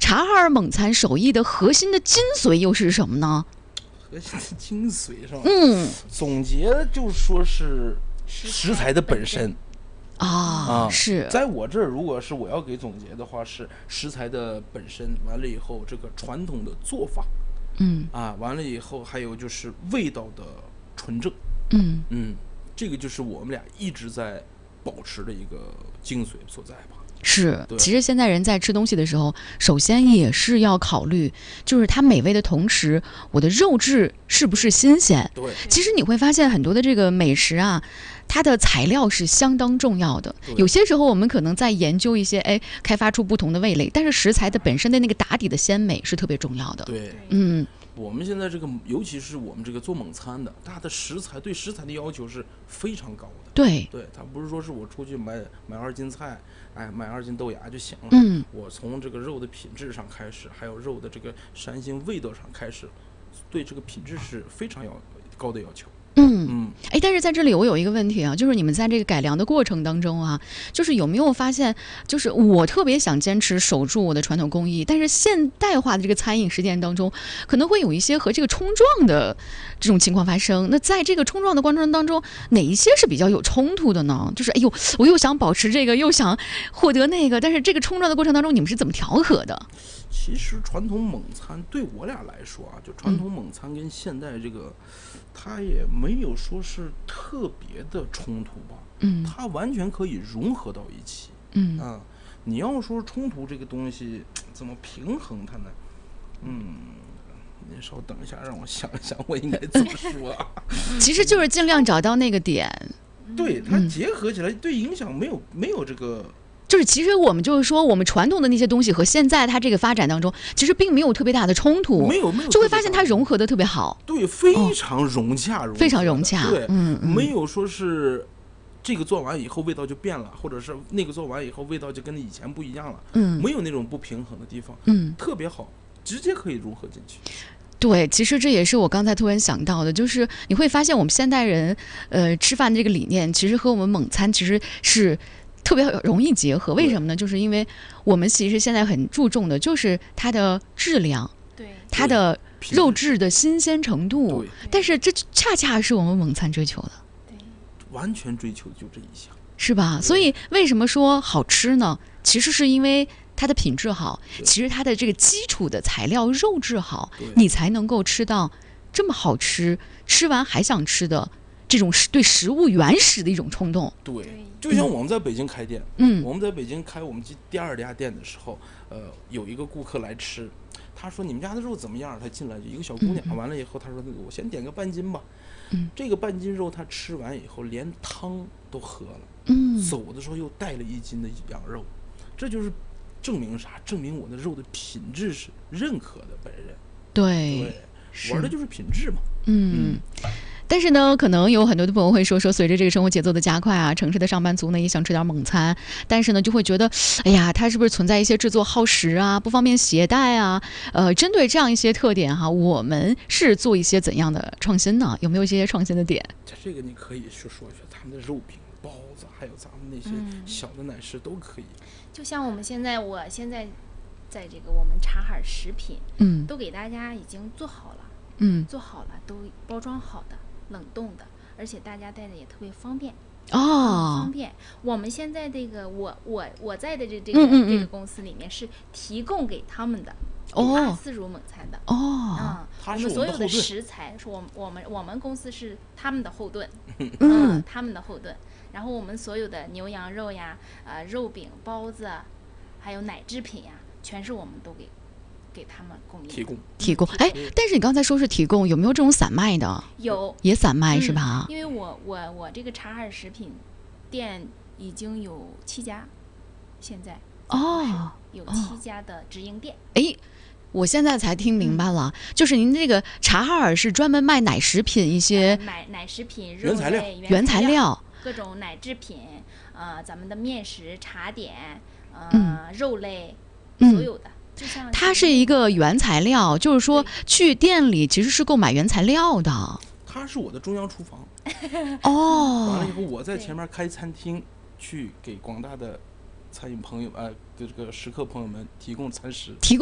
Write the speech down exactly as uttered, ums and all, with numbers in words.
察哈尔蒙餐手艺的核心的精髓又是什么呢？ 核心的精髓是吧？ 嗯， 总结就说是食材的本身。 啊， 啊， 是， 在我这儿，如果是我要给总结的话，是食材的本身，完了以后这个传统的做法， 嗯啊，完了以后还有就是味道的纯正， 嗯嗯，这个就是我们俩一直在保持的一个精髓所在吧。 是，其实现在人在吃东西的时候，首先也是要考虑，就是它美味的同时，我的肉质是不是新鲜。 对， 其实你会发现很多的这个美食啊，它的材料是相当重要的。有些时候我们可能在研究一些，哎，开发出不同的味蕾，但是食材的本身的那个打底的鲜美是特别重要的。 对， 嗯。 我们现在这个，尤其是我们这个做蒙餐的，它的食材对食材的要求是非常高的。 对， 对，它不是说是我出去买买二斤菜，哎，买二斤豆芽就行了。 嗯， 我从这个肉的品质上开始，还有肉的这个膻腥味道上开始，对这个品质是非常要高的要求。 嗯嗯，哎，但是在这里我有一个问题啊，就是你们在这个改良的过程当中啊，就是有没有发现，就是我特别想坚持守住我的传统工艺，但是现代化的这个餐饮实践当中，可能会有一些和这个冲撞的这种情况发生。那在这个冲撞的过程当中，哪一些是比较有冲突的呢？就是哎呦，我又想保持这个，又想获得那个，但是这个冲撞的过程当中，你们是怎么调和的？ 其实传统蒙餐对我俩来说啊，就传统蒙餐跟现代这个，嗯、它也没有说是特别的冲突吧， 嗯， 它完全可以融合到一起， 嗯啊，你要说冲突这个东西怎么平衡它呢？嗯，您稍等一下，让我想一想，我应该怎么说啊？ 其实就是尽量找到那个点， 对它结合起来，对影响没有没有这个。 就是其实我们就是说，我们传统的那些东西和现在它这个发展当中，其实并没有特别大的冲突， 没有没有， 就会发现它融合的特别好， 对，非常融洽，融非常融洽， 对， 嗯，嗯没有说是这个做完以后味道就变了，或者是那个做完以后味道就跟以前不一样了， 嗯， 没有那种不平衡的地方， 嗯， 特别好，直接可以融合进去。 对，其实这也是我刚才突然想到的，就是你会发现我们现代人，呃，吃饭的这个理念，其实和我们蒙餐其实是。特别容易结合，为什么呢？就是因为我们其实现在很注重的就是它的质量， 对， 它的肉质的新鲜程度，但是这恰恰是我们蒙餐追求的， 对， 完全追求就这一项， 是吧？所以为什么说好吃呢？其实是因为它的品质好，其实它的这个基础的材料肉质好，你才能够吃到这么好吃，吃完还想吃的这种对食物原始的一种冲动。 对。就像我们在北京开店， 嗯， 我们在北京开我们第二家店的时候，呃，有一个顾客来吃，他说你们家的肉怎么样？他进来就一个小姑娘，嗯、完了以后他说我先点个半斤吧， 嗯， 这个半斤肉他吃完以后连汤都喝了， 嗯， 走的时候又带了一斤的羊肉，这就是证明啥？证明我的肉的品质是认可的，本人对， 对，玩的就是品质嘛， 嗯。嗯但是呢，可能有很多的朋友会说说，随着这个生活节奏的加快啊，城市的上班族呢也想吃点蒙餐，但是呢就会觉得，哎呀，它是不是存在一些制作耗时啊、不方便携带啊？呃，针对这样一些特点哈，我们是做一些怎样的创新呢？有没有一些创新的点？ 这个你可以去说说他们的肉饼、包子，还有咱们那些小的奶食都可以。 嗯、就像我们现在，我现在在这个我们察哈尔食品， 嗯， 都给大家已经做好了， 嗯， 做好了，都包装好的。冷冻的，而且大家带着也特别方便哦、 嗯，方便。我们现在这个我我我在的这这个、 嗯嗯嗯、 这个公司里面是提供给他们的哦， 阿斯鲁蒙餐的哦， 嗯，我们所有的食材是我们我们我们公司是他们的后盾， 嗯， 嗯他们的后盾。然后我们所有的牛羊肉呀、呃肉饼、包子，还有奶制品呀，全是我们都给。给他们供应提供提供，哎，但是你刚才说是提供，有没有这种散卖的？ 有， 也散卖、嗯、是吧？ 因为我我我这个察哈尔食品店已经有七家，现在哦有七家的直营店。 哎、哦，我现在才听明白了，嗯、就是您这个察哈尔是专门卖奶食品一些， 呃、奶奶食品、 原材料、 原材料、 各种奶制品，呃，咱们的面食、茶点，呃， 嗯、 肉类， 嗯、 所有的。 它是一个原材料，就是说去店里其实是购买原材料的。 它是我的中央厨房。 哦。 完了以后，我在前面开餐厅，去给广大的餐饮朋友，呃，这个食客朋友们提供餐食。 提供。